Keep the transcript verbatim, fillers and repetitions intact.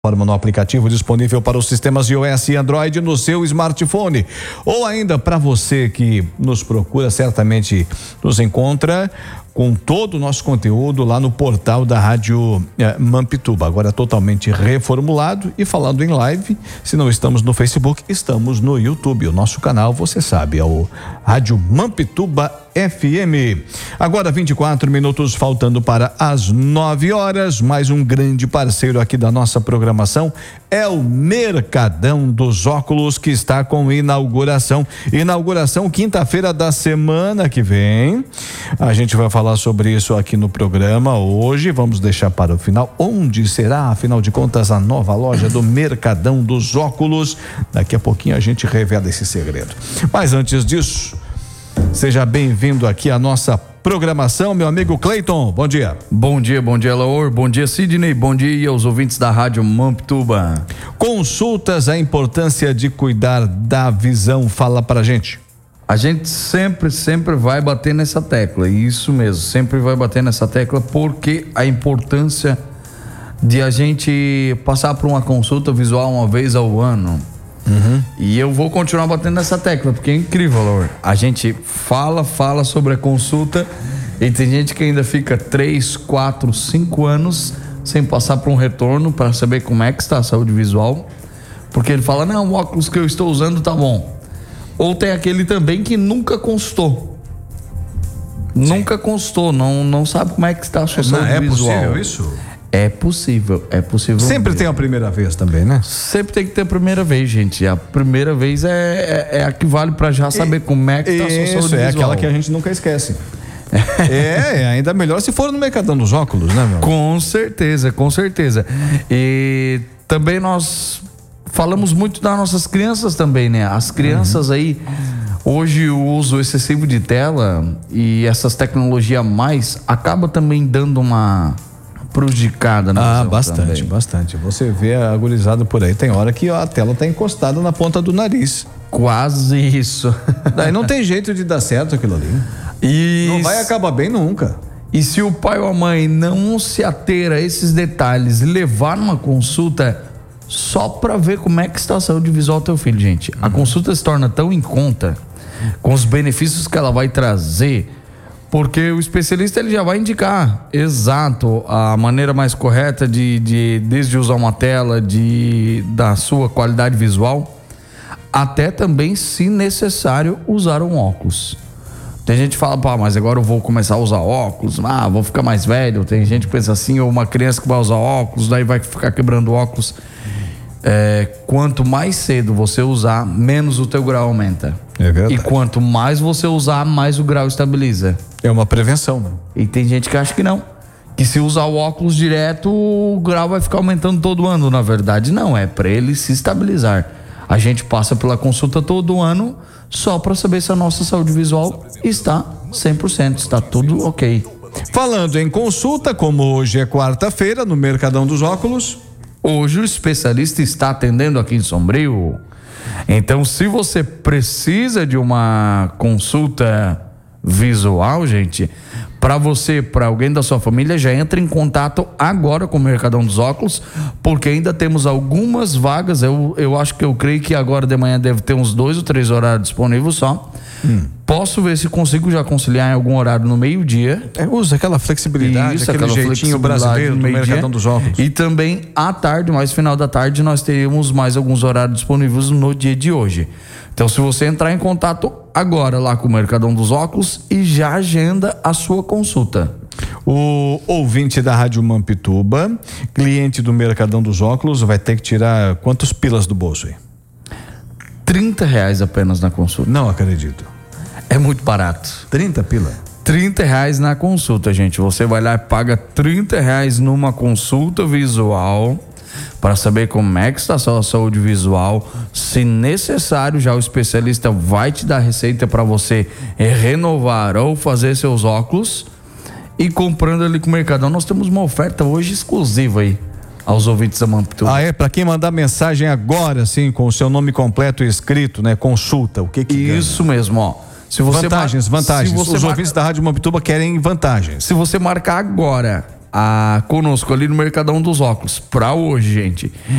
No aplicativo disponível para os sistemas iOS e Android no seu smartphone. Ou ainda para você que nos procura, certamente nos encontra com todo o nosso conteúdo lá no portal da Rádio eh, Mampituba, agora totalmente reformulado e falando em live. Se não estamos no Facebook, estamos no YouTube. O nosso canal, você sabe, é o Rádio Mampituba F M. Agora vinte e quatro minutos faltando para as nove horas. Mais um grande parceiro aqui da nossa programação é o Mercadão dos Óculos, que está com inauguração. Inauguração quinta-feira da semana que vem. A gente vai falar sobre isso aqui no programa hoje. Vamos deixar para o final. Onde será, afinal de contas, a nova loja do Mercadão dos Óculos? Daqui a pouquinho a gente revela esse segredo. Mas antes disso, seja bem-vindo aqui à nossa programação, meu amigo Cleiton. Bom dia. Bom dia, bom dia, Laor. Bom dia, Sidney. Bom dia aos ouvintes da Rádio Mampituba. Consultas, a importância de cuidar da visão. Fala pra gente. A gente sempre, sempre vai bater nessa tecla. Isso mesmo, sempre vai bater nessa tecla, porque a importância de a gente passar por uma consulta visual uma vez ao ano. Uhum. E eu vou continuar batendo nessa tecla, porque é incrível, Laura. A gente fala, fala sobre a consulta e tem gente que ainda fica três, quatro, cinco anos sem passar por um retorno para saber como é que está a saúde visual, porque ele fala, não, o óculos que eu estou usando tá bom. Ou tem aquele também que nunca consultou. Sim. Nunca consultou, não, não sabe como é que está a sua saúde é visual. É possível isso? É possível, é possível. Sempre mesmo. Tem a primeira vez também, né? Sempre tem que ter a primeira vez, gente. A primeira vez é, é, é a que vale pra já saber e, como é que tá a sua saúde Isso, é visual. aquela que a gente nunca esquece. É, é ainda melhor se for no Mercadão dos Óculos, né, meu? Com certeza, com certeza. E também nós falamos muito das nossas crianças também, né? As crianças uhum. aí, hoje o uso excessivo de tela e essas tecnologias a mais acaba também dando uma prejudicada na Ah, bastante, também. bastante. Você vê a gurizada por aí, tem hora que a tela tá encostada na ponta do nariz. Quase isso. Daí não tem jeito de dar certo aquilo ali. E não vai acabar bem nunca. E se o pai ou a mãe não se ater a esses detalhes e levar numa consulta só para ver como é que está a saúde visual do teu filho, gente. A consulta se torna tão em conta com os benefícios que ela vai trazer, porque o especialista ele já vai indicar exato a maneira mais correta de, de desde usar uma tela, de da sua qualidade visual, até também, se necessário, usar um óculos. Tem gente que fala, pá, mas agora eu vou começar a usar óculos, ah, vou ficar mais velho. Tem gente que pensa assim, ou uma criança que vai usar óculos, daí vai ficar quebrando óculos. É, quanto mais cedo você usar, menos o teu grau aumenta. É verdade. E quanto mais você usar, mais o grau estabiliza. É uma prevenção, né? E tem gente que acha que não, que se usar o óculos direto, o grau vai ficar aumentando todo ano. Na verdade não, é para ele se estabilizar. A gente passa pela consulta todo ano só para saber se a nossa saúde visual está cem por cento, está tudo ok. Falando em consulta, como hoje é quarta-feira no Mercadão dos Óculos, hoje o especialista está atendendo aqui em Sombrio. Então, se você precisa de uma consulta visual, gente, para você, para alguém da sua família, já entra em contato agora com o Mercadão dos Óculos, porque ainda temos algumas vagas. Eu, eu acho que eu creio que agora de manhã deve ter uns dois ou três horários disponíveis só. Hum. Posso ver se consigo já conciliar em algum horário no meio-dia. É, usa aquela flexibilidade, Isso, aquele aquela jeitinho brasileiro do Mercadão dos Óculos. E também à tarde, mais final da tarde, nós teríamos mais alguns horários disponíveis no dia de hoje. Então, se você entrar em contato agora lá com o Mercadão dos Óculos e já agenda a sua consulta. O ouvinte da Rádio Mampituba, cliente do Mercadão dos Óculos, vai ter que tirar quantos pilas do bolso aí? trinta reais apenas na consulta. Não acredito. É muito barato. trinta pila? trinta reais na consulta, gente. Você vai lá e paga trinta reais numa consulta visual para saber como é que está a sua saúde visual. Se necessário, já o especialista vai te dar receita para você renovar ou fazer seus óculos. E comprando ali com o Mercadão, nós temos uma oferta hoje exclusiva aí aos ouvintes da Mampituba. Ah, é? Para quem mandar mensagem agora, assim, com o seu nome completo escrito, né? Consulta, o que que Isso ganha? mesmo, ó. Se você vantagens, mar... vantagens. Se você Os marca... ouvintes da Rádio Mampituba querem vantagens. Se você marcar agora a, conosco ali no Mercadão dos Óculos. Pra hoje, gente.